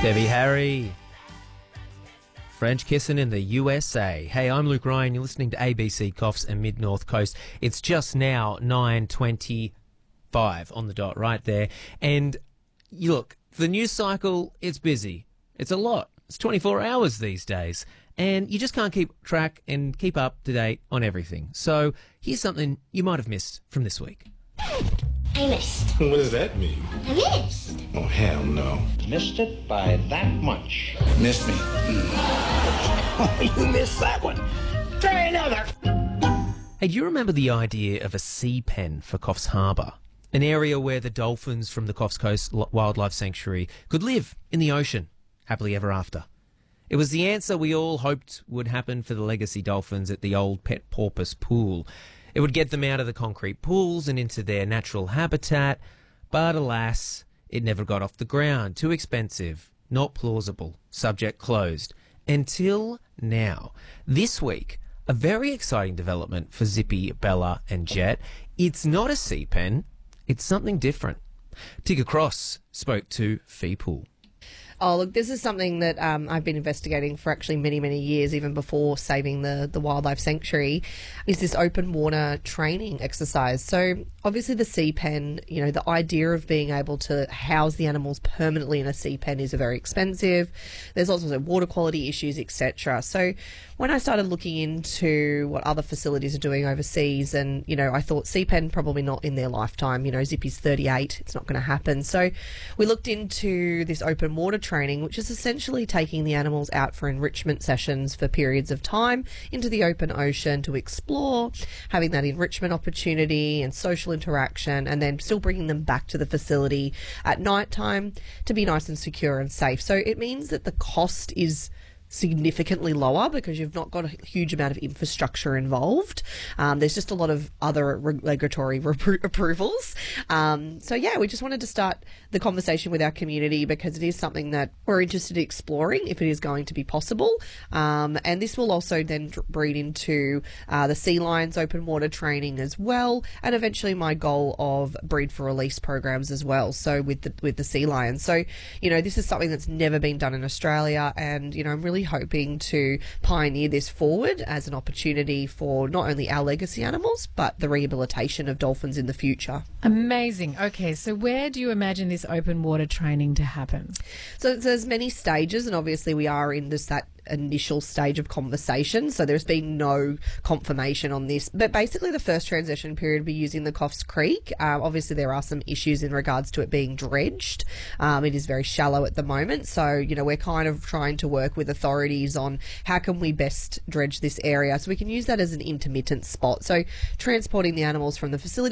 Debbie Harry. French kissing in the USA. Hey, I'm Luke Ryan. You're listening to ABC Coffs and Mid-North Coast. It's just now 9:25 on the dot right there. And you look, the news cycle, it's busy. It's a lot. It's 24 hours these days. And you just can't keep track and keep up to date on everything. So here's something you might have missed from this week. I missed. What does that mean? I missed. Oh, hell no. Missed it by that much. Missed me. You missed that one. Try another. Hey, do you remember the idea of a sea pen for Coffs Harbour? An area where the dolphins from the Coffs Coast Wildlife Sanctuary could live in the ocean, happily ever after. It was the answer we all hoped would happen for the legacy dolphins at the old Pet Porpoise pool. It would get them out of the concrete pools and into their natural habitat, but alas, it never got off the ground. Too expensive, not plausible, subject closed. Until now. This week, a very exciting development for Zippy, Bella and Jet. It's not a sea pen, it's something different. Tigger Cross spoke to Feepool. Oh, look, this is something that I've been investigating for actually many, many years, even before saving the wildlife sanctuary, is this open water training exercise. So obviously the sea pen, you know, the idea of being able to house the animals permanently in a sea pen is very expensive. There's also water quality issues, etc. So when I started looking into what other facilities are doing overseas, and, you know, I thought sea pen probably not in their lifetime. You know, Zippy's 38, it's not going to happen. So we looked into this open water training, which is essentially taking the animals out for enrichment sessions for periods of time into the open ocean to explore, having that enrichment opportunity and social interaction, and then still bringing them back to the facility at night time to be nice and secure and safe. So it means that the cost is significantly lower because you've not got a huge amount of infrastructure involved. There's just a lot of other regulatory approvals. So yeah, we just wanted to start the conversation with our community because it is something that we're interested in exploring if it is going to be possible. And this will also then breed into the sea lions open water training as well, and eventually my goal of breed for release programs as well. So with the sea lions. So, you know, this is something that's never been done in Australia, and, you know, I'm really hoping to pioneer this forward as an opportunity for not only our legacy animals, but the rehabilitation of dolphins in the future. Amazing. Okay, so where do you imagine this open water training to happen? So there's many stages, and obviously we are in that initial stage of conversation, so there's been no confirmation on this, but basically the first transition period will be using the Coffs Creek. Obviously there are some issues in regards to it being dredged. It is very shallow at the moment, so, you know, we're kind of trying to work with authorities on how can we best dredge this area so we can use that as an intermittent spot. So transporting the animals from the facility